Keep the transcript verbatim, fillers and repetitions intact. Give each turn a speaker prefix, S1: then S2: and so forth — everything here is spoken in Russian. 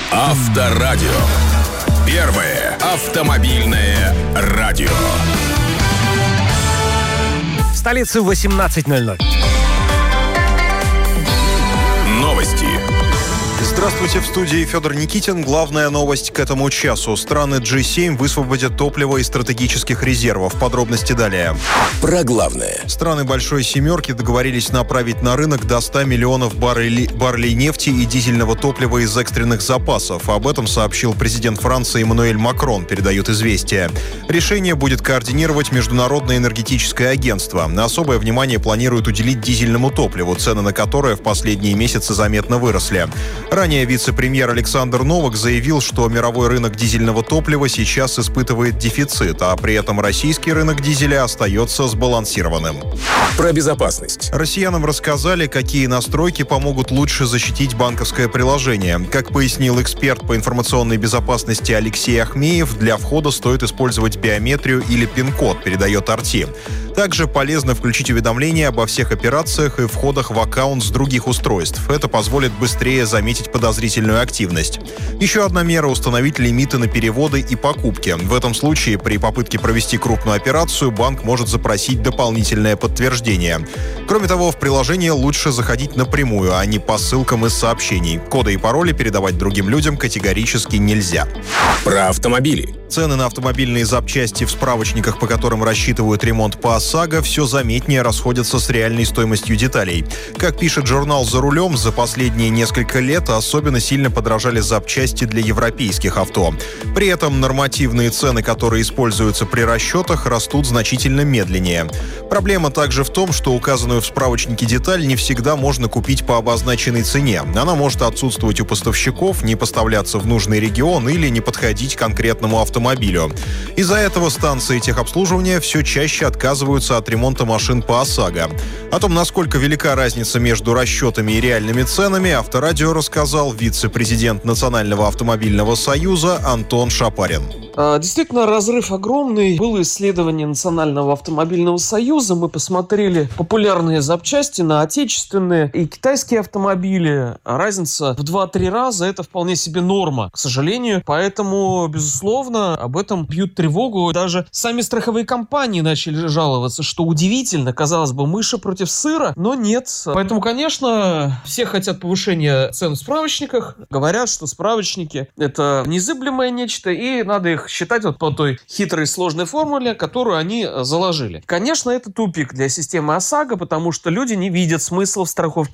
S1: Авторадио. Первое автомобильное радио.
S2: В столице восемнадцать ноль ноль.
S1: Новости.
S3: Здравствуйте, в студии Федор Никитин. Главная новость к этому часу. Страны джи семь высвободят топливо из стратегических резервов. Подробности далее.
S1: Про главное.
S3: Страны Большой Семерки договорились направить на рынок до ста миллионов баррелей, баррелей нефти и дизельного топлива из экстренных запасов. Об этом сообщил президент Франции Эммануэль Макрон, передает «Известия». Решение будет координировать Международное энергетическое агентство. Особое внимание планируют уделить дизельному топливу, цены на которое в последние месяцы заметно выросли. Ранее вице-премьер Александр Новак заявил, что мировой рынок дизельного топлива сейчас испытывает дефицит, а при этом российский рынок дизеля остается сбалансированным.
S1: Про безопасность.
S3: Россиянам рассказали, какие настройки помогут лучше защитить банковское приложение. Как пояснил эксперт по информационной безопасности Алексей Ахмеев, для входа стоит использовать биометрию или пин-код, передает Арти. Также полезно включить уведомления обо всех операциях и входах в аккаунт с других устройств. Это позволит быстрее заметить подозрительную активность. Еще одна мера — установить лимиты на переводы и покупки. В этом случае при попытке провести крупную операцию банк может запросить дополнительное подтверждение. Кроме того, в приложение лучше заходить напрямую, а не по ссылкам из сообщений. Коды и пароли передавать другим людям категорически нельзя.
S1: Про автомобили.
S3: Цены на автомобильные запчасти в справочниках, по которым рассчитывают ремонт по ОСАГО, все заметнее расходятся с реальной стоимостью деталей. Как пишет журнал «За рулем», за последние несколько лет особенно сильно подорожали запчасти для европейских авто. При этом нормативные цены, которые используются при расчетах, растут значительно медленнее. Проблема также в том, что указанную в справочнике деталь не всегда можно купить по обозначенной цене. Она может отсутствовать у поставщиков, не поставляться в нужный регион или не подходить к конкретному автомобилю. автомобилю. Из-за этого станции техобслуживания все чаще отказываются от ремонта машин по ОСАГО. О том, насколько велика разница между расчетами и реальными ценами, Авторадио рассказал вице-президент Национального автомобильного союза Антон Шапарин.
S4: Действительно, разрыв огромный. Было исследование Национального автомобильного союза. Мы посмотрели популярные запчасти на отечественные и китайские автомобили. Разница в два-три раза — это вполне себе норма, к сожалению. Поэтому, безусловно, об этом бьют тревогу. Даже сами страховые компании начали жаловаться, что удивительно. Казалось бы, мыши против сыра, но нет. Поэтому, конечно, все хотят повышения цен в справочниках. Говорят, что справочники — это незыблемое нечто, и надо их считать вот по той хитрой сложной формуле, которую они заложили. Конечно, это тупик для системы ОСАГО, потому что люди не видят смысла в страховке